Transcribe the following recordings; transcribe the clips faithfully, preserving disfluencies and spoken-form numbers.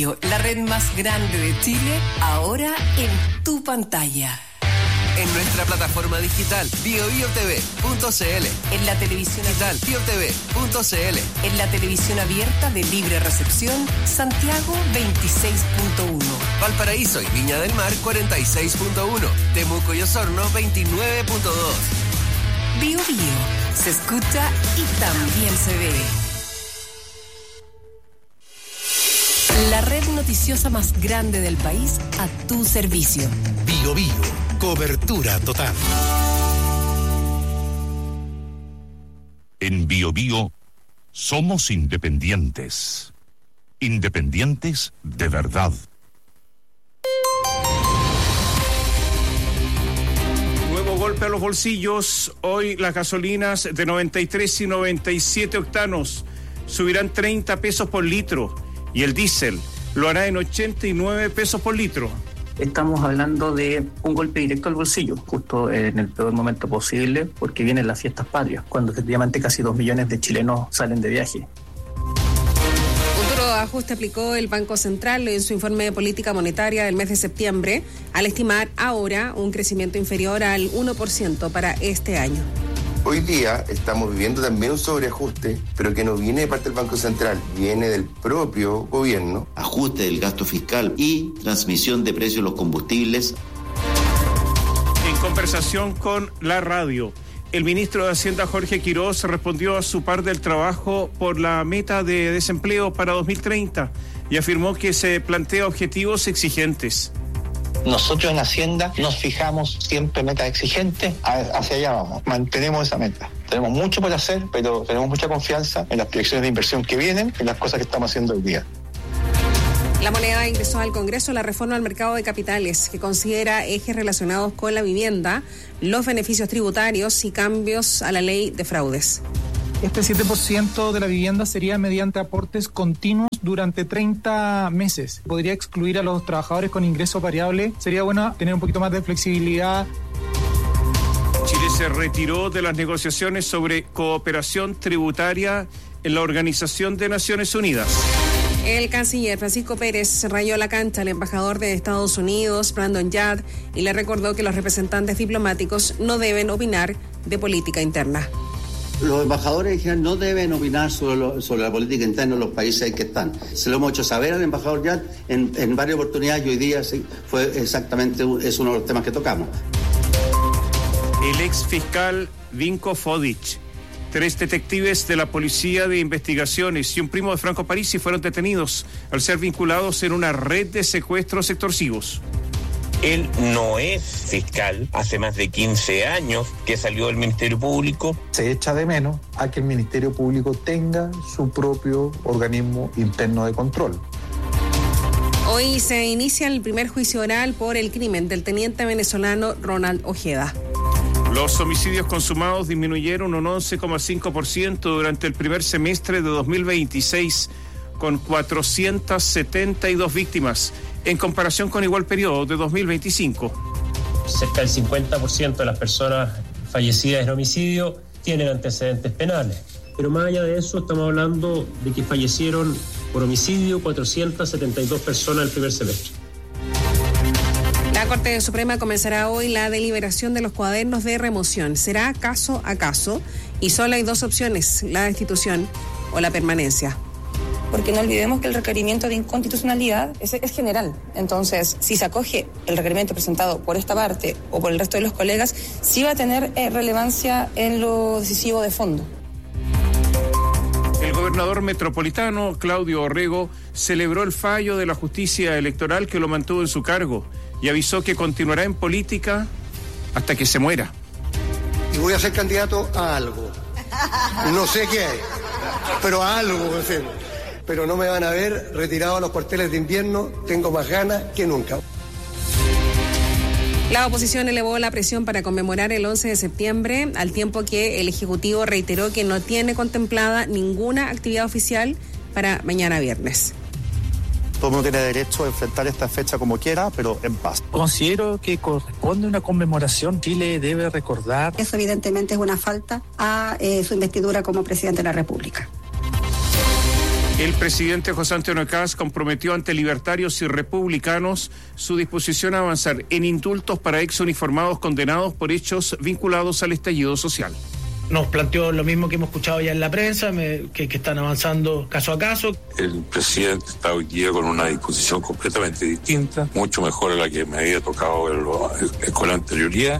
Bio, la red más grande de Chile, ahora en tu pantalla. En nuestra plataforma digital bio bio t v punto c l, en la televisión digital bio t v punto c l, en la televisión abierta de libre recepción Santiago veintiséis punto uno, Valparaíso y Viña del Mar cuarenta y seis punto uno, Temuco y Osorno veintinueve punto dos. Bio Bio, se escucha y también se ve. La red noticiosa más grande del país a tu servicio. Bio Bio, cobertura total. En Bio Bio somos independientes. Independientes de verdad. Nuevo golpe a los bolsillos. Hoy las gasolinas de noventa y tres y noventa y siete octanos subirán treinta pesos por litro. Y el diésel lo hará en ochenta y nueve pesos por litro. Estamos hablando de un golpe directo al bolsillo, justo en el peor momento posible, porque vienen las fiestas patrias, cuando efectivamente casi dos millones de chilenos salen de viaje. Un duro ajuste aplicó el Banco Central en su informe de política monetaria del mes de septiembre, al estimar ahora un crecimiento inferior al uno por ciento para este año. Hoy día estamos viviendo también un sobreajuste, pero que no viene de parte del Banco Central, viene del propio gobierno. Ajuste del gasto fiscal y transmisión de precios de los combustibles. En conversación con la radio, el ministro de Hacienda Jorge Quiroz respondió a su par del trabajo por la meta de desempleo para dos mil treinta y afirmó que se plantea objetivos exigentes. Nosotros en Hacienda nos fijamos siempre metas exigentes, hacia allá vamos, mantenemos esa meta. Tenemos mucho por hacer, pero tenemos mucha confianza en las proyecciones de inversión que vienen, en las cosas que estamos haciendo hoy día. La moneda ingresó al Congreso la reforma al mercado de capitales, que considera ejes relacionados con la vivienda, los beneficios tributarios y cambios a la ley de fraudes. Este siete por ciento de la vivienda sería mediante aportes continuos durante treinta meses. Podría excluir a los trabajadores con ingreso variable. Sería bueno tener un poquito más de flexibilidad. Chile se retiró de las negociaciones sobre cooperación tributaria en la Organización de Naciones Unidas. El canciller Francisco Pérez rayó la cancha al embajador de Estados Unidos, Brandon Yard, y le recordó que los representantes diplomáticos no deben opinar de política interna. Los embajadores en general no deben opinar sobre, lo, sobre la política interna de los países en que están. Se lo hemos hecho saber al embajador Yard en, en varias oportunidades y hoy día sí, fue exactamente es uno de los temas que tocamos. El ex fiscal Vinko Fodic, tres detectives de la Policía de Investigaciones y un primo de Franco Parisi fueron detenidos al ser vinculados en una red de secuestros extorsivos. Él no es fiscal, hace más de quince años que salió del Ministerio Público. Se echa de menos a que el Ministerio Público tenga su propio organismo interno de control. Hoy se inicia el primer juicio oral por el crimen del teniente venezolano Ronald Ojeda. Los homicidios consumados disminuyeron un once coma cinco por ciento durante el primer semestre de dos mil veintiséis, con cuatrocientas setenta y dos víctimas, en comparación con igual periodo de dos mil veinticinco. Cerca del cincuenta por ciento de las personas fallecidas en homicidio tienen antecedentes penales. Pero más allá de eso, estamos hablando de que fallecieron por homicidio cuatrocientas setenta y dos personas el primer semestre. La Corte Suprema comenzará hoy la deliberación de los cuadernos de remoción. Será caso a caso y solo hay dos opciones, la destitución o la permanencia. Porque no olvidemos que el requerimiento de inconstitucionalidad es, es general. Entonces, si se acoge el requerimiento presentado por esta parte o por el resto de los colegas, sí va a tener eh, relevancia en lo decisivo de fondo. El gobernador metropolitano, Claudio Orrego, celebró el fallo de la justicia electoral que lo mantuvo en su cargo y avisó que continuará en política hasta que se muera. Y voy a ser candidato a algo. No sé qué es, pero a algo, en fin. Pero no me van a ver retirado a los cuarteles de invierno, tengo más ganas que nunca. La oposición elevó la presión para conmemorar el once de septiembre, al tiempo que el Ejecutivo reiteró que no tiene contemplada ninguna actividad oficial para mañana viernes. Todo el mundo tiene derecho a enfrentar esta fecha como quiera, pero en paz. Considero que corresponde una conmemoración. Chile debe recordar. Eso evidentemente es una falta a eh, su investidura como presidente de la República. El presidente José Antonio Kast comprometió ante libertarios y republicanos su disposición a avanzar en indultos para exuniformados condenados por hechos vinculados al estallido social. Nos planteó lo mismo que hemos escuchado ya en la prensa, me, que, que están avanzando caso a caso. El presidente está hoy día con una disposición completamente distinta, mucho mejor a la que me había tocado el, con la anterioridad.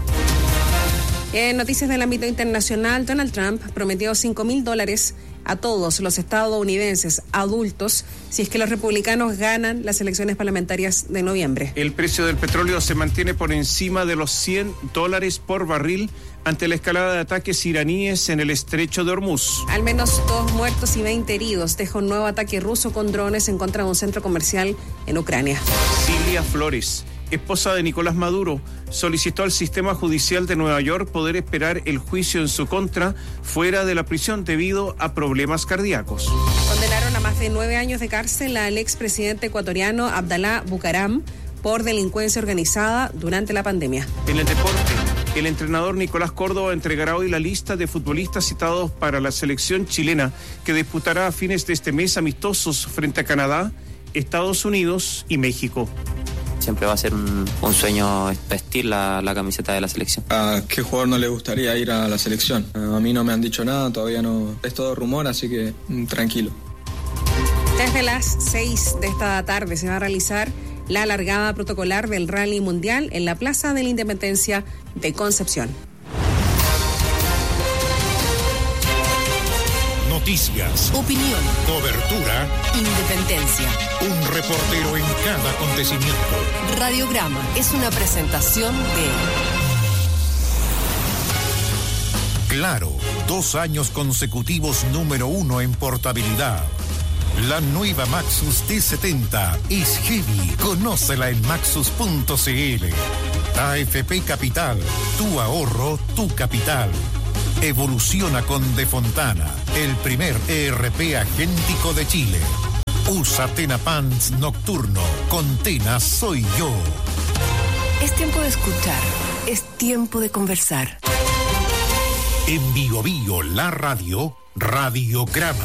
En noticias del ámbito internacional, Donald Trump prometió cinco mil dólares a todos los estadounidenses adultos si es que los republicanos ganan las elecciones parlamentarias de noviembre. El precio del petróleo se mantiene por encima de los cien dólares por barril ante la escalada de ataques iraníes en el estrecho de Hormuz. Al menos dos muertos y veinte heridos deja un nuevo ataque ruso con drones en contra de un centro comercial en Ucrania. Cilia Flores, esposa de Nicolás Maduro, solicitó al sistema judicial de Nueva York poder esperar el juicio en su contra fuera de la prisión debido a problemas cardíacos. Condenaron a más de nueve años de cárcel al expresidente ecuatoriano Abdalá Bucaram por delincuencia organizada durante la pandemia. En el deporte, el entrenador Nicolás Córdoba entregará hoy la lista de futbolistas citados para la selección chilena que disputará a fines de este mes amistosos frente a Canadá, Estados Unidos y México. Siempre va a ser un, un sueño vestir la, la camiseta de la selección. ¿A qué jugador no le gustaría ir a la selección? A mí no me han dicho nada, todavía no. Es todo rumor, así que mm, tranquilo. Desde las seis de esta tarde se va a realizar la largada protocolar del Rally Mundial en la Plaza de la Independencia de Concepción. Noticias, opinión, cobertura, independencia. Un reportero en cada acontecimiento. Radiograma es una presentación de Claro, dos años consecutivos número uno en portabilidad. La nueva Maxus T setenta es heavy. Conócela en maxus punto c l. A F P Capital, tu ahorro, tu capital. Evoluciona con De Fontana, el primer E R P agéntico de Chile. Usa Tena Pants Nocturno. Con Tena soy yo. Es tiempo de escuchar. Es tiempo de conversar. En Bio Bio, la radio, Radiograma.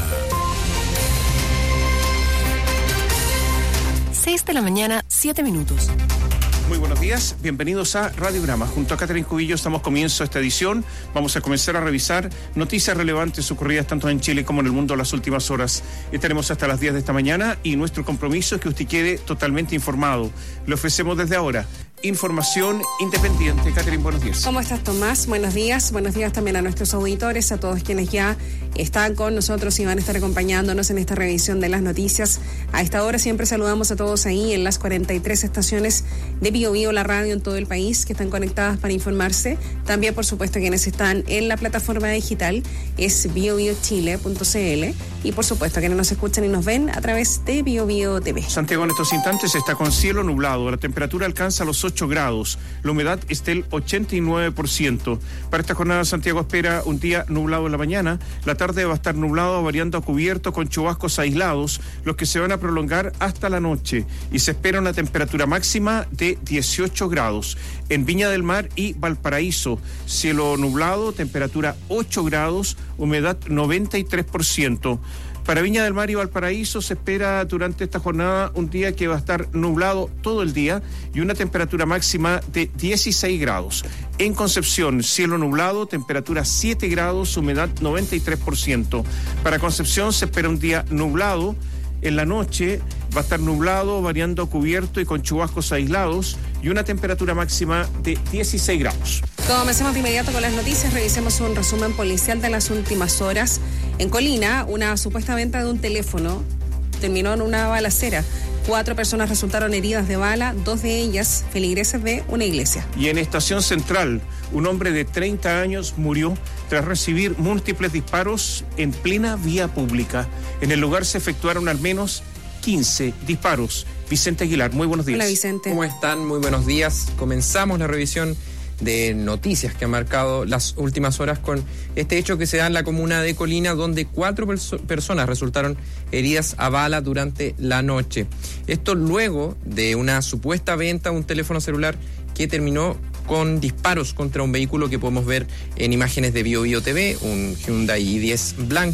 seis de la mañana, siete minutos. Muy buenos días, bienvenidos a Radiograma. Junto a Catherine Cubillo estamos comienzo esta edición. Vamos a comenzar a revisar noticias relevantes ocurridas tanto en Chile como en el mundo en las últimas horas. Estaremos hasta las diez de esta mañana y nuestro compromiso es que usted quede totalmente informado. Le ofrecemos desde ahora información independiente. Catherine, buenos días. ¿Cómo estás, Tomás? Buenos días. Buenos días también a nuestros auditores, a todos quienes ya están con nosotros y van a estar acompañándonos en esta revisión de las noticias. A esta hora siempre saludamos a todos ahí en las cuarenta y tres estaciones de Bio Bio, la radio en todo el país, que están conectadas para informarse. También, por supuesto, quienes están en la plataforma digital es bio bio chile punto c l y, por supuesto, quienes nos escuchan y nos ven a través de Bio Bio T V. Santiago en estos instantes está con cielo nublado. La temperatura alcanza los ocho grados. La humedad está el ochenta y nueve por ciento. Para esta jornada, Santiago espera un día nublado en la mañana. La tarde va a estar nublado, variando a cubierto con chubascos aislados, los que se van a prolongar hasta la noche. Y se espera una temperatura máxima de dieciocho grados. En Viña del Mar y Valparaíso, cielo nublado, temperatura ocho grados, humedad noventa y tres por ciento. Para Viña del Mar y Valparaíso se espera durante esta jornada un día que va a estar nublado todo el día y una temperatura máxima de dieciséis grados. En Concepción, cielo nublado, temperatura siete grados, humedad noventa y tres por ciento. Para Concepción se espera un día nublado. En la noche va a estar nublado, variando a cubierto y con chubascos aislados y una temperatura máxima de dieciséis grados. Comencemos de inmediato con las noticias. Revisemos un resumen policial de las últimas horas. En Colina, una supuesta venta de un teléfono terminó en una balacera. Cuatro personas resultaron heridas de bala, dos de ellas feligreses de una iglesia. Y en Estación Central, un hombre de treinta años murió tras recibir múltiples disparos en plena vía pública. En el lugar se efectuaron al menos quince disparos. Vicente Aguilar, muy buenos días. Hola, Vicente. ¿Cómo están? Muy buenos días. Comenzamos la revisión de noticias que han marcado las últimas horas con este hecho que se da en la comuna de Colina, donde cuatro perso- personas resultaron heridas a bala durante la noche. Esto luego de una supuesta venta de un teléfono celular que terminó con disparos contra un vehículo que podemos ver en imágenes de Bio Bio T V, un Hyundai i diez blanco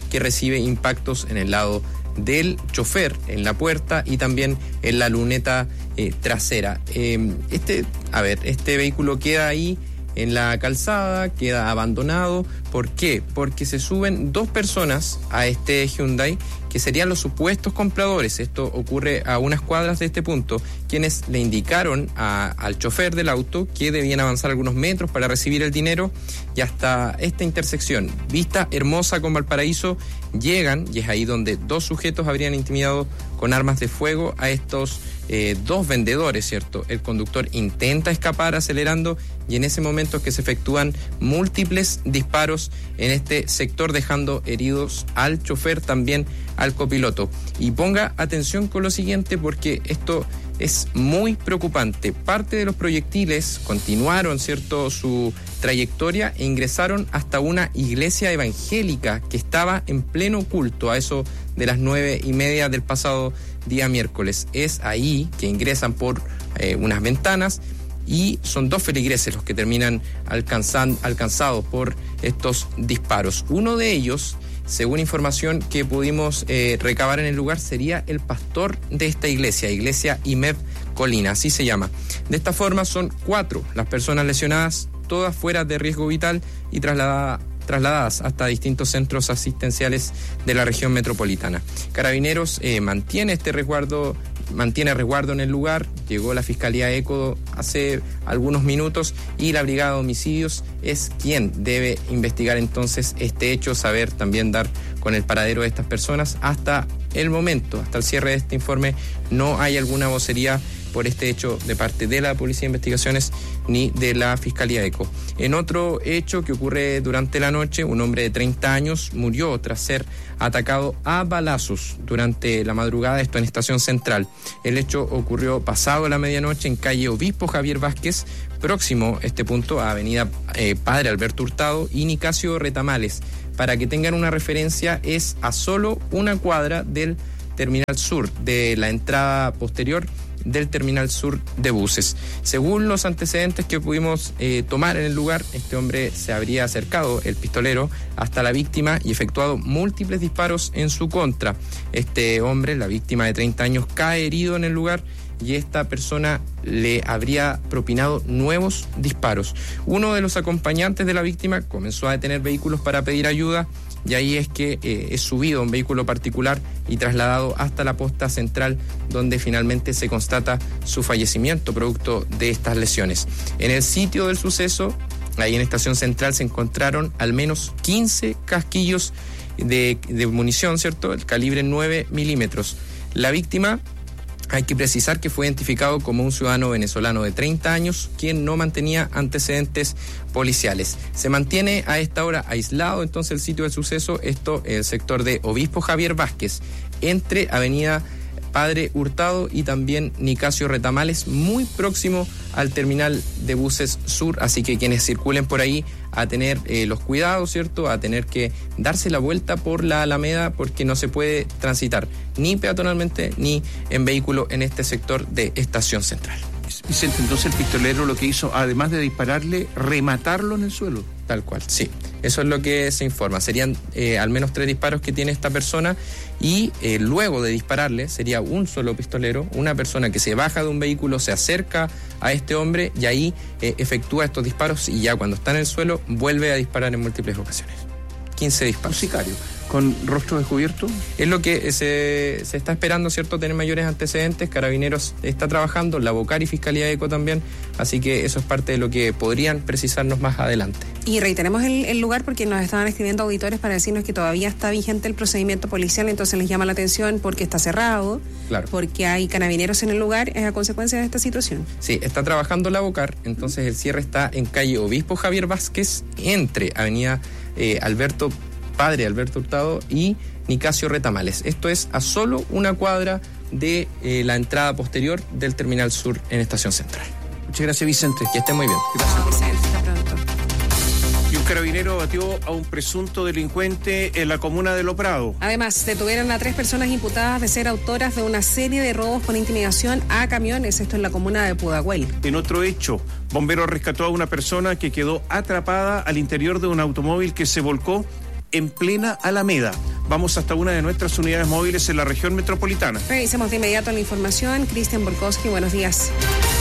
que recibe impactos en el lado del chofer, en la puerta y también en la luneta eh, trasera. Eh, este, a ver, este vehículo queda ahí en la calzada, queda abandonado. ¿Por qué? Porque se suben dos personas a este Hyundai que serían los supuestos compradores. Esto ocurre a unas cuadras de este punto, quienes le indicaron a, al chofer del auto que debían avanzar algunos metros para recibir el dinero, y hasta esta intersección, Vista Hermosa con Valparaíso, llegan, y es ahí donde dos sujetos habrían intimidado con armas de fuego a estos eh, dos vendedores, ¿cierto? El conductor intenta escapar acelerando, y en ese momento es que se efectúan múltiples disparos en este sector, dejando heridos al chofer, también al copiloto. Y ponga atención con lo siguiente, porque esto es muy preocupante. Parte de los proyectiles continuaron, ¿cierto?, su trayectoria e ingresaron hasta una iglesia evangélica que estaba en pleno culto a eso de las nueve y media del pasado día miércoles. Es ahí que ingresan por eh, unas ventanas, y son dos feligreses los que terminan alcanzan, alcanzados por estos disparos. Uno de ellos, según información que pudimos eh, recabar en el lugar, sería el pastor de esta iglesia, Iglesia I M E V Colina, así se llama. De esta forma son cuatro las personas lesionadas, todas fuera de riesgo vital y trasladadas trasladadas hasta distintos centros asistenciales de la región metropolitana. Carabineros eh, mantiene este resguardo, mantiene resguardo en el lugar. Llegó la Fiscalía ECO hace algunos minutos, y la Brigada de Homicidios es quien debe investigar entonces este hecho, saber también dar con el paradero de estas personas. Hasta el momento, hasta el cierre de este informe, no hay alguna vocería por este hecho de parte de la Policía de Investigaciones ni de la Fiscalía ECO. En otro hecho que ocurre durante la noche, un hombre de treinta años murió tras ser atacado a balazos durante la madrugada, esto en Estación Central. El hecho ocurrió pasado la medianoche en calle Obispo Javier Vázquez, próximo este punto a avenida eh, Padre Alberto Hurtado y Nicasio Retamales. Para que tengan una referencia, es a solo una cuadra del Terminal Sur, de la entrada posterior del Terminal Sur de buses. Según los antecedentes que pudimos eh, tomar en el lugar, este hombre se habría acercado, el pistolero, hasta la víctima y efectuado múltiples disparos en su contra. Este hombre, la víctima de treinta años, cae herido en el lugar, y esta persona le habría propinado nuevos disparos. Uno de los acompañantes de la víctima comenzó a detener vehículos para pedir ayuda, y ahí es que eh, es subido a un vehículo particular y trasladado hasta la posta central, donde finalmente se constata su fallecimiento producto de estas lesiones. En el sitio del suceso, ahí en Estación Central, se encontraron al menos quince casquillos de, de munición, ¿cierto?, el calibre nueve milímetros. La víctima, hay que precisar que fue identificado como un ciudadano venezolano de treinta años, quien no mantenía antecedentes policiales. Se mantiene a esta hora aislado entonces el sitio del suceso, esto el sector de Obispo Javier Vázquez, entre avenida Padre Hurtado y también Nicasio Retamales, muy próximo al terminal de buses sur, así que quienes circulen por ahí a tener eh, los cuidados, ¿cierto?, a tener que darse la vuelta por la Alameda, porque no se puede transitar ni peatonalmente ni en vehículo en este sector de Estación Central. Vicente, entonces el pistolero lo que hizo, además de dispararle, rematarlo en el suelo. Tal cual, sí. Eso es lo que se informa. Serían eh, al menos tres disparos que tiene esta persona, y eh, luego de dispararle sería un solo pistolero, una persona que se baja de un vehículo, se acerca a este hombre y ahí eh, efectúa estos disparos, y ya cuando está en el suelo vuelve a disparar en múltiples ocasiones. quince disparos. Un sicario. ¿Con rostro descubierto? Es lo que se, se está esperando, ¿cierto?, tener mayores antecedentes. Carabineros está trabajando, la Bocar y Fiscalía ECO también, así que eso es parte de lo que podrían precisarnos más adelante. Y reiteremos el, el lugar, porque nos estaban escribiendo auditores para decirnos que todavía está vigente el procedimiento policial, entonces les llama la atención porque está cerrado, claro, porque hay carabineros en el lugar, es a consecuencia de esta situación. Sí, está trabajando la Bocar, entonces el cierre está en calle Obispo Javier Vázquez, entre avenida eh, Alberto Padre Alberto Hurtado y Nicasio Retamales. Esto es a solo una cuadra de eh, la entrada posterior del Terminal Sur en Estación Central. Muchas gracias, Vicente. Que esté muy bien. Gracias. No, Vicente, hasta pronto. Y un carabinero batió a un presunto delincuente en la comuna de Loprado. Además, detuvieron a tres personas imputadas de ser autoras de una serie de robos con intimidación a camiones, esto en la comuna de Pudahuel. En otro hecho, bomberos rescató a una persona que quedó atrapada al interior de un automóvil que se volcó en plena Alameda. Vamos hasta una de nuestras unidades móviles en la región metropolitana. Revisemos de inmediato la información. Cristian Borkowski, buenos días.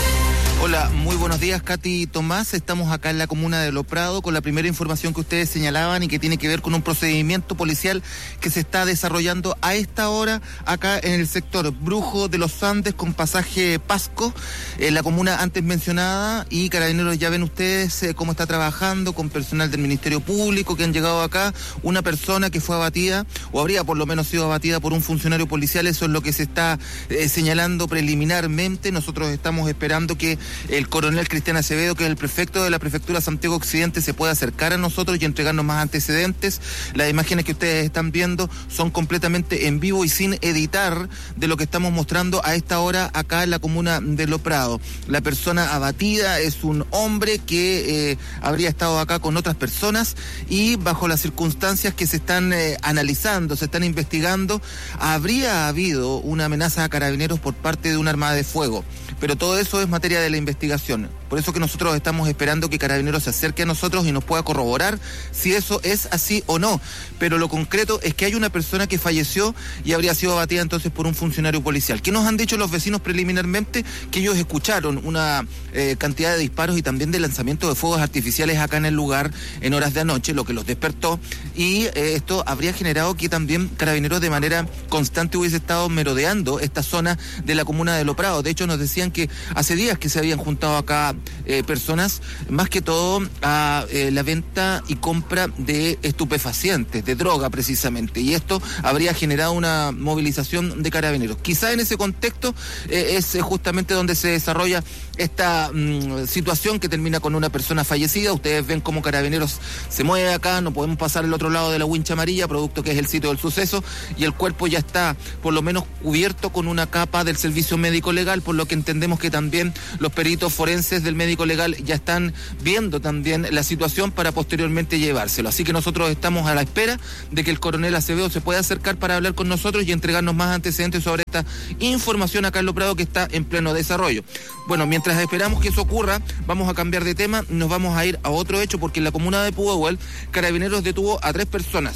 Hola, muy buenos días, Katy Tomás. Estamos acá en la comuna de Lo Prado con la primera información que ustedes señalaban y que tiene que ver con un procedimiento policial que se está desarrollando a esta hora acá en el sector Brujo de los Andes con pasaje Pasco, en la comuna antes mencionada, y Carabineros, ya ven ustedes eh, cómo está trabajando con personal del Ministerio Público que han llegado acá, una persona que fue abatida o habría por lo menos sido abatida por un funcionario policial. Eso es lo que se está eh, señalando preliminarmente. Nosotros estamos esperando que el coronel Cristian Acevedo, que es el prefecto de la prefectura Santiago Occidente, se puede acercar a nosotros y entregarnos más antecedentes. Las imágenes que ustedes están viendo son completamente en vivo y sin editar de lo que estamos mostrando a esta hora acá en la comuna de Lo Prado. La persona abatida es un hombre que eh, habría estado acá con otras personas y bajo las circunstancias que se están eh, analizando, se están investigando, habría habido una amenaza a Carabineros por parte de un arma de fuego. Pero todo eso es materia de la investigación. Por eso que nosotros estamos esperando que Carabineros se acerque a nosotros y nos pueda corroborar si eso es así o no. Pero lo concreto es que hay una persona que falleció y habría sido abatida entonces por un funcionario policial. ¿Qué nos han dicho los vecinos preliminarmente? Que ellos escucharon una eh, cantidad de disparos y también de lanzamiento de fuegos artificiales acá en el lugar en horas de anoche, lo que los despertó. Y eh, esto habría generado que también Carabineros de manera constante hubiese estado merodeando esta zona de la comuna de Lo Prado. De hecho, nos decían que hace días que se habían juntado acá eh, personas, más que todo a eh, la venta y compra de estupefacientes, de droga precisamente, y esto habría generado una movilización de Carabineros. Quizá en ese contexto eh, es justamente donde se desarrolla esta mmm, situación que termina con una persona fallecida. Ustedes ven cómo Carabineros se mueve acá, no podemos pasar al otro lado de la wincha amarilla, producto que es el sitio del suceso, y el cuerpo ya está por lo menos cubierto con una capa del servicio médico legal, por lo que entendemos que también los peritos forenses del médico legal ya están viendo también la situación para posteriormente llevárselo. Así que nosotros estamos a la espera de que el coronel Acevedo se pueda acercar para hablar con nosotros y entregarnos más antecedentes sobre esta información acá en Lo Prado, que está en pleno desarrollo. Bueno, mientras esperamos que eso ocurra, vamos a cambiar de tema, nos vamos a ir a otro hecho, porque en la comuna de Pudahuel, Carabineros detuvo a tres personas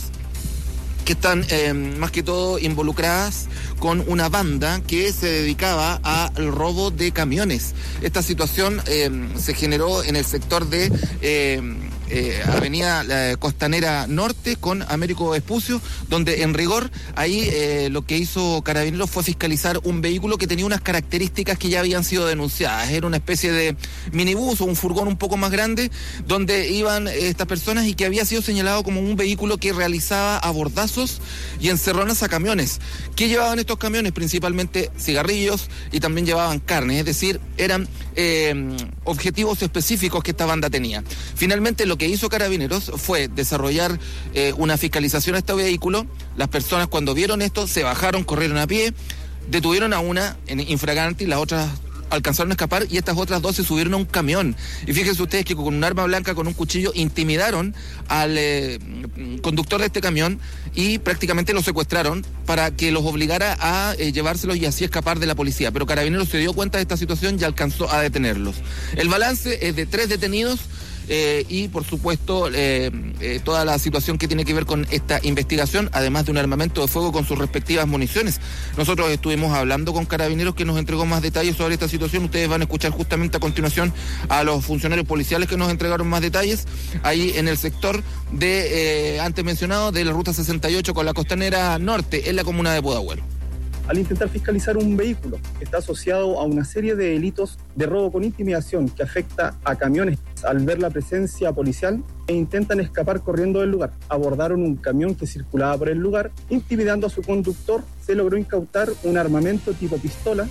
que están eh, más que todo involucradas con una banda que se dedicaba al robo de camiones. Esta situación eh, se generó en el sector de eh, eh, Avenida eh, Costanera Norte con Américo Vespucio, donde en rigor ahí eh, lo que hizo Carabineros fue fiscalizar un vehículo que tenía unas características que ya habían sido denunciadas. Era una especie de minibús o un furgón un poco más grande donde iban eh, estas personas y que había sido señalado como un vehículo que realizaba abordazos y encerronas a camiones. ¿Qué llevaban estos camiones? Principalmente cigarrillos y también llevaban carne, es decir, eran eh, objetivos específicos que esta banda tenía. Finalmente lo que hizo Carabineros fue desarrollar eh, una fiscalización a este vehículo. Las personas cuando vieron esto se bajaron, corrieron a pie, detuvieron a una en infraganti, las otras alcanzaron a escapar y estas otras dos se subieron a un camión. Y fíjense ustedes que con un arma blanca, con un cuchillo, intimidaron al eh, conductor de este camión y prácticamente lo secuestraron para que los obligara a eh, llevárselos y así escapar de la policía. Pero Carabineros se dio cuenta de esta situación y alcanzó a detenerlos. El balance es de tres detenidos. Eh, y por supuesto eh, eh, toda la situación que tiene que ver con esta investigación, además de un armamento de fuego con sus respectivas municiones. Nosotros estuvimos hablando con Carabineros, que nos entregó más detalles sobre esta situación. Ustedes van a escuchar justamente a continuación a los funcionarios policiales que nos entregaron más detalles ahí en el sector de eh, antes mencionado de la ruta sesenta y ocho con la Costanera Norte en la comuna de Pudahuel. Al intentar fiscalizar un vehículo que está asociado a una serie de delitos de robo con intimidación que afecta a camiones, al ver la presencia policial e intentan escapar corriendo del lugar. Abordaron un camión que circulaba por el lugar, intimidando a su conductor. Se logró incautar un armamento tipo pistola.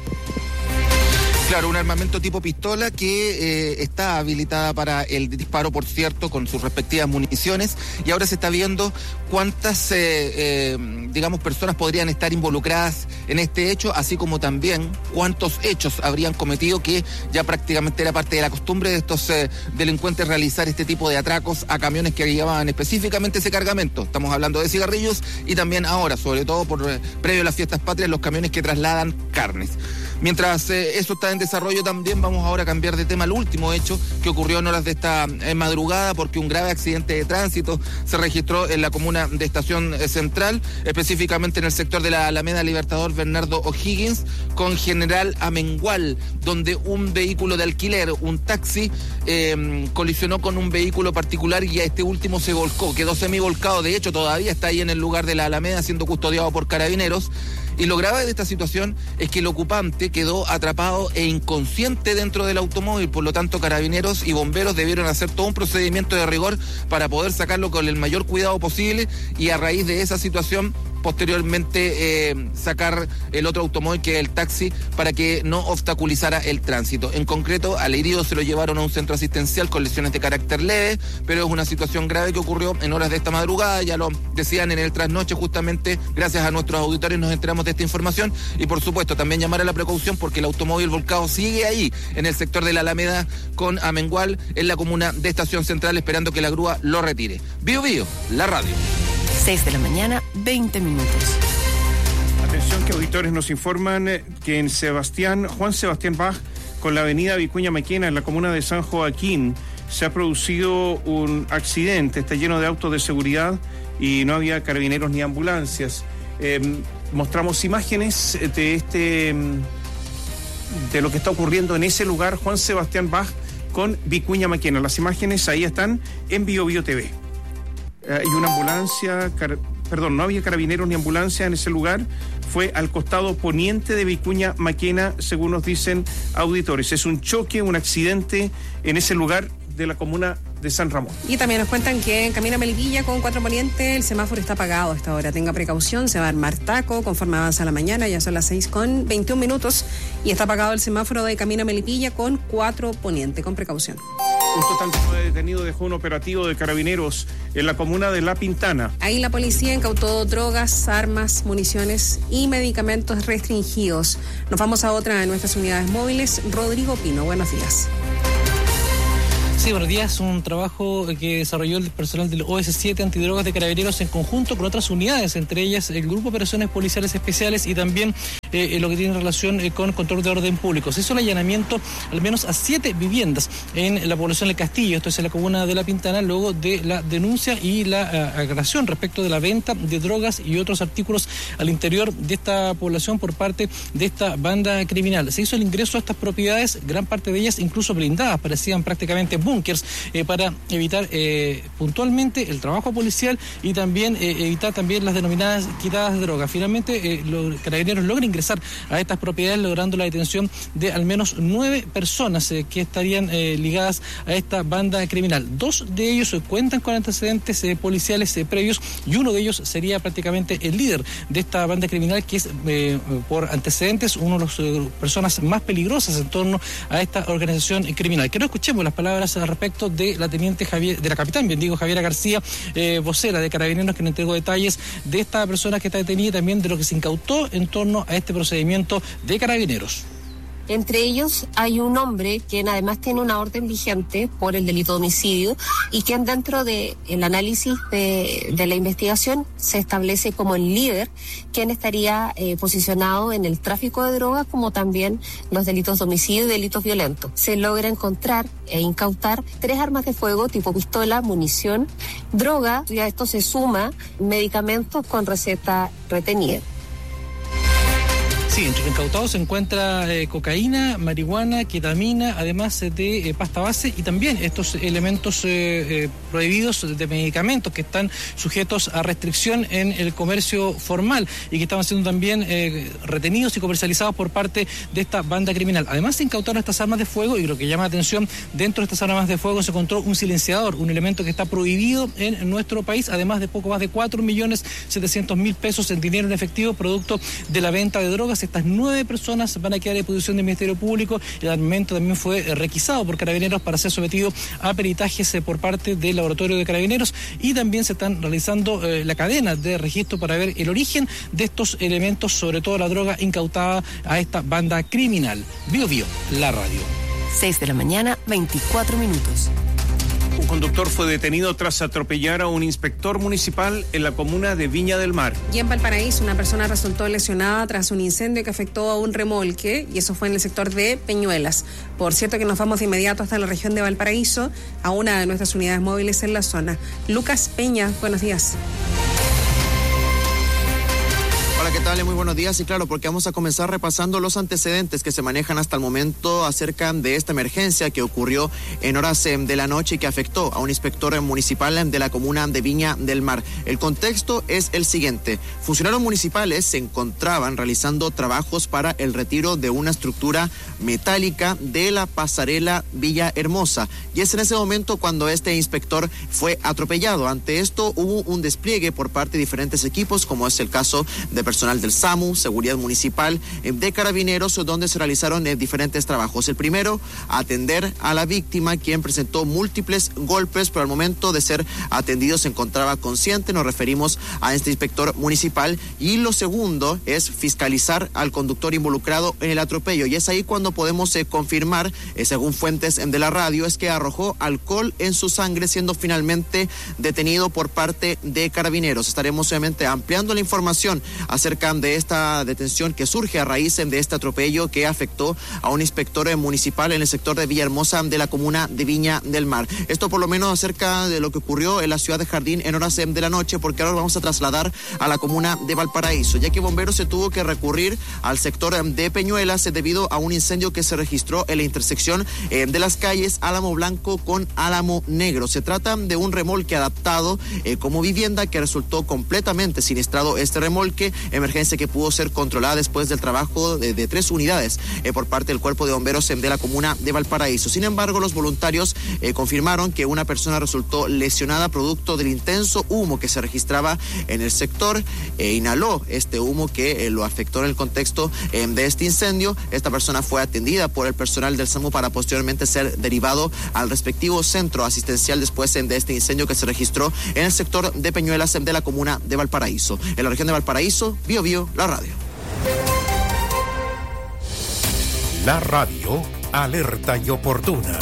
Claro, un armamento tipo pistola que eh, está habilitada para el disparo, por cierto, con sus respectivas municiones, y ahora se está viendo cuántas, eh, eh, digamos, personas podrían estar involucradas en este hecho, así como también cuántos hechos habrían cometido, que ya prácticamente era parte de la costumbre de estos eh, delincuentes realizar este tipo de atracos a camiones que llevaban específicamente ese cargamento. Estamos hablando de cigarrillos y también ahora, sobre todo por eh, previo a las fiestas patrias, los camiones que trasladan carnes. Mientras eh, eso está en desarrollo también, vamos ahora a cambiar de tema al último hecho que ocurrió en horas de esta eh, madrugada, porque un grave accidente de tránsito se registró en la comuna de Estación eh, Central, específicamente en el sector de la Alameda Libertador Bernardo O'Higgins, con General Amengual, donde un vehículo de alquiler, un taxi, eh, colisionó con un vehículo particular y a este último se volcó, quedó semivolcado. De hecho, todavía está ahí en el lugar de la Alameda siendo custodiado por carabineros. Y lo grave de esta situación es que el ocupante quedó atrapado e inconsciente dentro del automóvil, por lo tanto carabineros y bomberos debieron hacer todo un procedimiento de rigor para poder sacarlo con el mayor cuidado posible, y a raíz de esa situación posteriormente eh, sacar el otro automóvil, que es el taxi, para que no obstaculizara el tránsito. En concreto, al herido se lo llevaron a un centro asistencial con lesiones de carácter leve, pero es una situación grave que ocurrió en horas de esta madrugada. Ya lo decían en el trasnoche, justamente gracias a nuestros auditores nos enteramos de esta información, y por supuesto también llamar a la precaución porque el automóvil volcado sigue ahí en el sector de la Alameda con Amengual, en la comuna de Estación Central, esperando que la grúa lo retire. Bio Bio, la radio. seis de la mañana, veinte minutos. Atención, que auditores nos informan que en Sebastián, Juan Sebastián Bach, con la avenida Vicuña Maquena, en la comuna de San Joaquín, se ha producido un accidente. Está lleno de autos de seguridad y no había carabineros ni ambulancias. Eh, mostramos imágenes de este de lo que está ocurriendo en ese lugar, Juan Sebastián Bach con Vicuña Maquena. Las imágenes ahí están en Bio Bio T V. Hay una ambulancia, car- perdón, no había carabineros ni ambulancia en ese lugar. Fue al costado poniente de Vicuña Maquena, según nos dicen auditores. Es un choque, un accidente en ese lugar de la comuna de San Ramón. Y también nos cuentan que en Camino a Melipilla con cuatro Poniente el semáforo está apagado a esta hora. Tenga precaución, se va a armar taco conforme avanza la mañana, ya son las seis con veintiún minutos y está apagado el semáforo de Camino a Melipilla con cuatro Poniente, con precaución. Un total de nueve detenidos dejó un operativo de carabineros en la comuna de La Pintana. Ahí la policía incautó drogas, armas, municiones y medicamentos restringidos. Nos vamos a otra de nuestras unidades móviles. Rodrigo Pino, buenos días. Sí, buenos días. Un trabajo que desarrolló el personal del O S siete Antidrogas de Carabineros en conjunto con otras unidades, entre ellas el Grupo de Operaciones Policiales Especiales y también eh, lo que tiene relación eh, con control de orden público. Se hizo el allanamiento al menos a siete viviendas en la población del Castillo, esto es en la comuna de La Pintana, luego de la denuncia y la uh, agresión respecto de la venta de drogas y otros artículos al interior de esta población por parte de esta banda criminal. Se hizo el ingreso a estas propiedades, gran parte de ellas incluso blindadas, parecían prácticamente búnkers, eh, para evitar eh, puntualmente el trabajo policial y también eh, evitar también las denominadas quitadas de drogas. Finalmente, eh, los carabineros logran ingresar a estas propiedades, logrando la detención de al menos nueve personas eh, que estarían eh, ligadas a esta banda criminal. Dos de ellos eh, cuentan con antecedentes eh, policiales eh, previos, y uno de ellos sería prácticamente el líder de esta banda criminal, que es eh, por antecedentes uno de las eh, personas más peligrosas en torno a esta organización criminal. Que no escuchemos las palabras al respecto de la teniente Javier, de la capitán, bien digo, Javiera García, eh, vocera de Carabineros, que nos entregó detalles de esta persona que está detenida y también de lo que se incautó en torno a este procedimiento de Carabineros. Entre ellos hay un hombre quien además tiene una orden vigente por el delito de homicidio y quien dentro del análisis de, de la investigación se establece como el líder, quien estaría eh, posicionado en el tráfico de drogas como también los delitos de homicidio y delitos violentos. Se logra encontrar e incautar tres armas de fuego tipo pistola, munición, droga, y a esto se suma medicamentos con receta retenida. Sí, entre los incautados se encuentra eh, cocaína, marihuana, ketamina, además de eh, pasta base y también estos elementos eh, eh, prohibidos de medicamentos que están sujetos a restricción en el comercio formal y que estaban siendo también eh, retenidos y comercializados por parte de esta banda criminal. Además se incautaron estas armas de fuego y lo que llama la atención, dentro de estas armas de fuego se encontró un silenciador, un elemento que está prohibido en nuestro país, además de poco más de cuatro millones setecientos mil pesos en dinero en efectivo producto de la venta de drogas. Estas nueve personas van a quedar a disposición del Ministerio Público. El armamento también fue requisado por Carabineros para ser sometido a peritajes por parte del Laboratorio de Carabineros, y también se están realizando eh, la cadena de registro para ver el origen de estos elementos, sobre todo la droga incautada a esta banda criminal. Bio Bio, la radio. seis de la mañana, veinticuatro minutos. Un conductor fue detenido tras atropellar a un inspector municipal en la comuna de Viña del Mar. Y en Valparaíso, una persona resultó lesionada tras un incendio que afectó a un remolque, y eso fue en el sector de Peñuelas. Por cierto que nos vamos de inmediato hasta la región de Valparaíso, a una de nuestras unidades móviles en la zona. Lucas Peña, buenos días. Hola, ¿qué tal? Muy buenos días. Y claro, porque vamos a comenzar repasando los antecedentes que se manejan hasta el momento acerca de esta emergencia que ocurrió en horas de la noche y que afectó a un inspector municipal de la comuna de Viña del Mar. El contexto es el siguiente. Funcionarios municipales se encontraban realizando trabajos para el retiro de una estructura metálica de la pasarela Villa Hermosa. Y es en ese momento cuando este inspector fue atropellado. Ante esto hubo un despliegue por parte de diferentes equipos, como es el caso de personal del SAMU, Seguridad Municipal, de Carabineros, donde se realizaron eh, diferentes trabajos. El primero, atender a la víctima, quien presentó múltiples golpes, pero al momento de ser atendido se encontraba consciente. Nos referimos a este inspector municipal. Y lo segundo es fiscalizar al conductor involucrado en el atropello. Y es ahí cuando podemos eh, confirmar, eh, según fuentes de la radio, es que arrojó alcohol en su sangre, siendo finalmente detenido por parte de Carabineros. Estaremos obviamente ampliando la información acerca de esta detención que surge a raíz de este atropello que afectó a un inspector municipal en el sector de Villahermosa de la comuna de Viña del Mar. Esto por lo menos acerca de lo que ocurrió en la ciudad de Jardín en horas de la noche, porque ahora vamos a trasladar a la comuna de Valparaíso, ya que bomberos se tuvo que recurrir al sector de Peñuelas debido a un incendio que se registró en la intersección de las calles Álamo Blanco con Álamo Negro. Se trata de un remolque adaptado eh, como vivienda que resultó completamente siniestrado este remolque, emergencia que pudo ser controlada después del trabajo de, de tres unidades eh, por parte del Cuerpo de Bomberos de la comuna de Valparaíso. Sin embargo, los voluntarios eh, confirmaron que una persona resultó lesionada producto del intenso humo que se registraba en el sector. Eh, inhaló este humo que eh, lo afectó en el contexto eh, de este incendio. Esta persona fue atendida por el personal del SAMU para posteriormente ser derivado al respectivo centro asistencial después eh, de este incendio que se registró en el sector de Peñuelas de la comuna de Valparaíso. En la región de Valparaíso, Bio Bio, la radio. La radio, alerta y oportuna.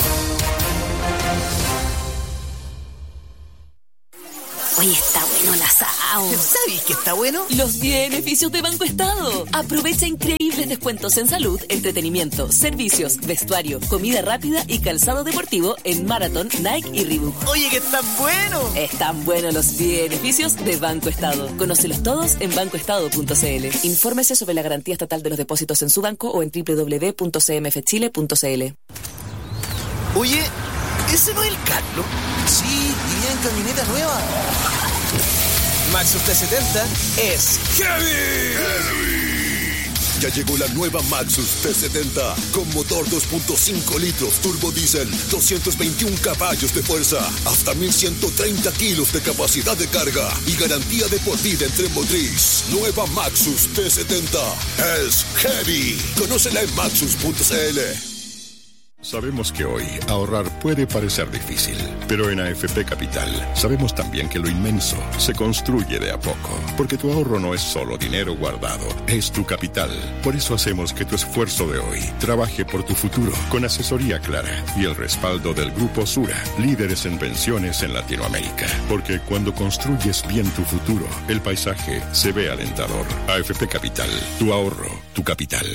Oye, está bueno el asado. ¿Sabes qué está bueno? Los beneficios de Banco Estado. Aprovecha increíbles descuentos en salud, entretenimiento, servicios, vestuario, comida rápida y calzado deportivo en Marathon, Nike y Reebok. Oye, que están buenos. Están buenos los beneficios de Banco Estado. Conócelos todos en banco estado punto c l. Infórmese sobre la garantía estatal de los depósitos en su banco o en doble u doble u doble u punto c m f chile punto c l. Oye, ¿ese no es el Carlos? Sí, iría en camioneta nueva. Maxus T setenta es heavy. Heavy. Ya llegó la nueva Maxus T setenta con motor dos punto cinco litros turbo diésel, doscientos veintiún caballos de fuerza, hasta mil ciento treinta kilos de capacidad de carga y garantía de por vida en tren motriz. Nueva Maxus T setenta es heavy. Conócela en maxus punto c l. Sabemos que hoy ahorrar puede parecer difícil, pero en A F P Capital sabemos también que lo inmenso se construye de a poco, porque tu ahorro no es solo dinero guardado, es tu capital. Por eso hacemos que tu esfuerzo de hoy trabaje por tu futuro, con asesoría clara y el respaldo del Grupo Sura, líderes en pensiones en Latinoamérica. Porque cuando construyes bien tu futuro, el paisaje se ve alentador. A F P Capital, tu ahorro, tu capital.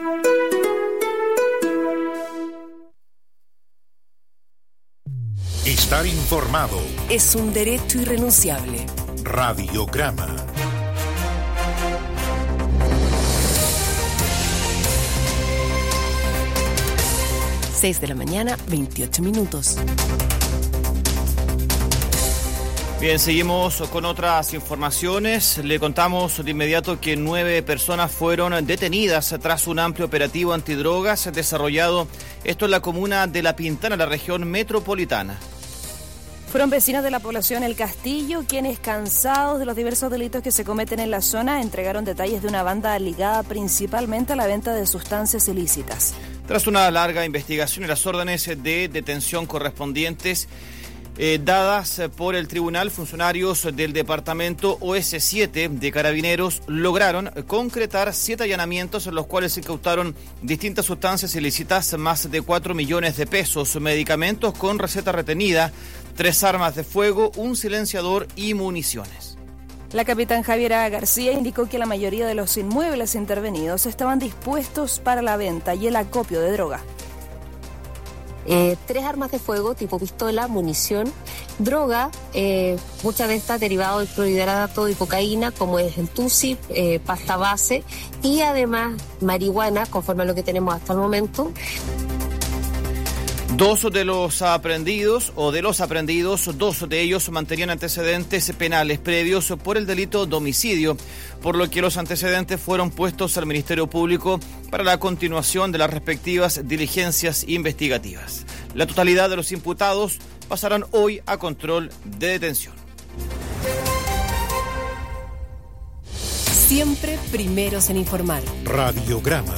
Estar informado es un derecho irrenunciable. Radiograma. seis de la mañana, veintiocho minutos. Bien, seguimos con otras informaciones. Le contamos de inmediato que nueve personas fueron detenidas tras un amplio operativo antidrogas desarrollado, esto en la comuna de La Pintana, la región metropolitana. Fueron vecinos de la población El Castillo quienes, cansados de los diversos delitos que se cometen en la zona, entregaron detalles de una banda ligada principalmente a la venta de sustancias ilícitas. Tras una larga investigación y las órdenes de detención correspondientes, Eh, dadas por el tribunal, funcionarios del departamento O S siete de Carabineros lograron concretar siete allanamientos en los cuales se incautaron distintas sustancias ilícitas, más de cuatro millones de pesos, medicamentos con receta retenida, tres armas de fuego, un silenciador y municiones. La capitán Javiera García indicó que la mayoría de los inmuebles intervenidos estaban dispuestos para la venta y el acopio de droga. Eh, tres armas de fuego tipo pistola, munición, droga, eh, muchas de estas derivadas del clorhidrato y cocaína, como es el tusi, eh, pasta base, y además marihuana, conforme a lo que tenemos hasta el momento. Dos de los aprendidos, o de los aprendidos, dos de ellos mantenían antecedentes penales previos por el delito de homicidio, por lo que los antecedentes fueron puestos al Ministerio Público para la continuación de las respectivas diligencias investigativas. La totalidad de los imputados pasarán hoy a control de detención. Siempre primeros en informar. Radiograma.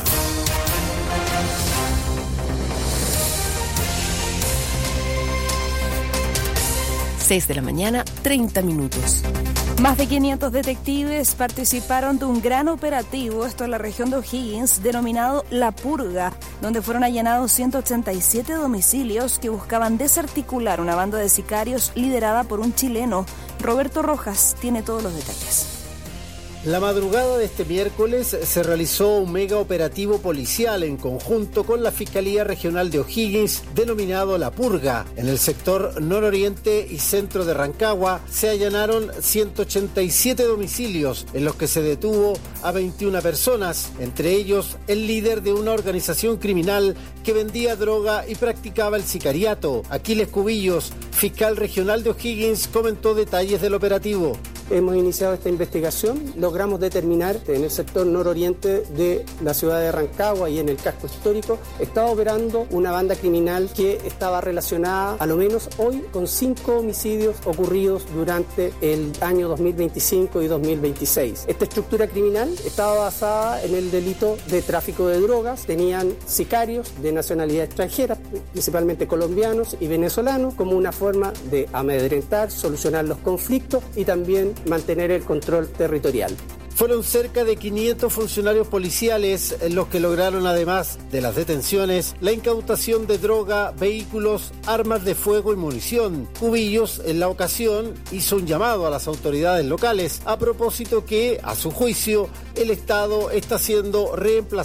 seis de la mañana, treinta minutos. Más de quinientos detectives participaron de un gran operativo, esto en la región de O'Higgins, denominado La Purga, donde fueron allanados ciento ochenta y siete domicilios que buscaban desarticular una banda de sicarios liderada por un chileno. Roberto Rojas tiene todos los detalles. La madrugada de este miércoles se realizó un mega operativo policial en conjunto con la Fiscalía Regional de O'Higgins, denominado La Purga. En el sector nororiente y centro de Rancagua se allanaron ciento ochenta y siete domicilios en los que se detuvo a veintiuna personas, entre ellos el líder de una organización criminal que vendía droga y practicaba el sicariato. Aquiles Cubillos, fiscal regional de O'Higgins, comentó detalles del operativo. Hemos iniciado esta investigación, logramos determinar que en el sector nororiente de la ciudad de Rancagua y en el casco histórico estaba operando una banda criminal que estaba relacionada, a lo menos hoy, con cinco homicidios ocurridos durante el año dos mil veinticinco y dos mil veintiséis. Esta estructura criminal estaba basada en el delito de tráfico de drogas, tenían sicarios de nacionalidad extranjera, principalmente colombianos y venezolanos, como una forma de amedrentar, solucionar los conflictos y también mantener el control territorial. Fueron cerca de quinientos funcionarios policiales los que lograron, además de las detenciones, la incautación de droga, vehículos, armas de fuego y munición. Cubillos, en la ocasión, hizo un llamado a las autoridades locales a propósito que, a su juicio, el Estado está siendo reemplazado